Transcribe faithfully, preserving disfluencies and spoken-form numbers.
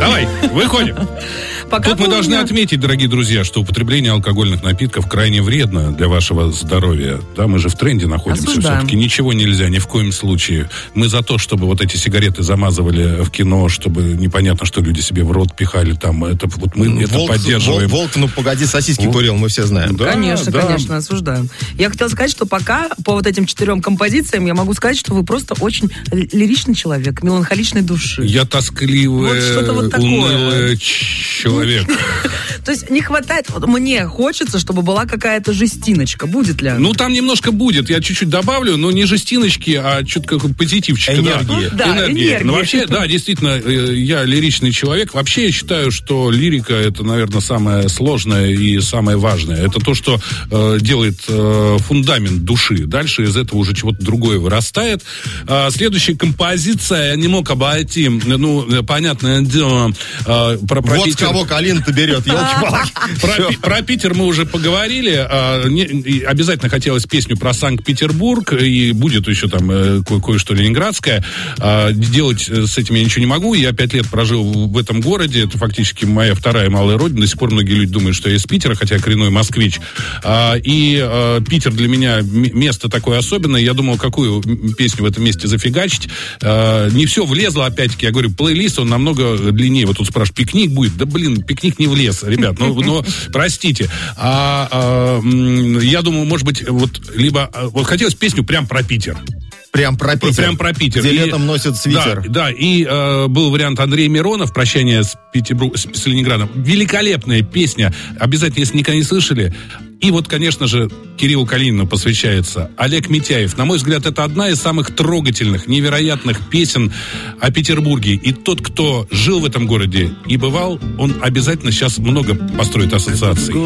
Давай, выходим. Пока Тут мы помню. должны отметить, дорогие друзья, что употребление алкогольных напитков крайне вредно для вашего здоровья. Да, мы же в тренде находимся. Осуждаем. Все-таки ничего нельзя, ни в коем случае. Мы за то, чтобы вот эти сигареты замазывали в кино, чтобы непонятно, что люди себе в рот пихали там. Это вот мы это Волк, поддерживаем. Волк, Волк, ну погоди, сосиски курил, мы все знаем. Да, Конечно, да. конечно, осуждаем. Я хотела сказать, что пока по вот этим четырем композициям я могу сказать, что вы просто очень ли- лиричный человек, меланхоличной души. Я тоскливый, Вот что-то вот такое унылый вот. человек. То есть не хватает, вот мне хочется, чтобы была какая-то жестиночка. Будет ли она? Ну, там немножко будет. Я чуть-чуть добавлю, но не жестиночки, а что-то как позитивчик. Энергии. Да, энергии. Ну, вообще, да, действительно, э, я лиричный человек. Вообще, я считаю, что лирика — это, наверное, самое сложное и самое важное. Это то, что э, делает э, фундамент души. Дальше из этого уже чего-то другое вырастает. А, следующая композиция, я не мог обойти, ну, понятное дело, э, про, про Вот с Питер. кого Калина-то берет, елки-палки. Про, Пи- про Питер мы уже поговорили. А, не- и обязательно хотелось песню про Санкт-Петербург. И будет еще там э, ко- кое-что ленинградское. А, делать э, с этим я ничего не могу. Я пять лет прожил в, в этом городе. Это фактически моя вторая малая родина. До сих пор многие люди думают, что я из Питера, хотя я коренной москвич. А, и а, Питер для меня м- место такое особенное. Я думал, какую м- песню в этом месте зафигачить. А, не все влезло, опять-таки. Я говорю, плейлист, он намного длиннее. Вот тут спрашивают, пикник будет? Да, блин, пикник не влез, ребят. Ну, но простите. А, а, м, я думаю, может быть, вот либо... а, Вот хотелось песню прям про Питер. Прям про Питер. Прям про Питер. Где И- летом носят свитер. Да, да, и э, был вариант Андрей Миронов «Прощание с, Петербург, с, с Ленинградом». Великолепная песня. Обязательно, если никогда не слышали. И вот, конечно же, Кириллу Калинину посвящается Олег Митяев. На мой взгляд, это одна из самых трогательных, невероятных песен о Петербурге. И тот, кто жил в этом городе и бывал, он обязательно сейчас много построит ассоциаций.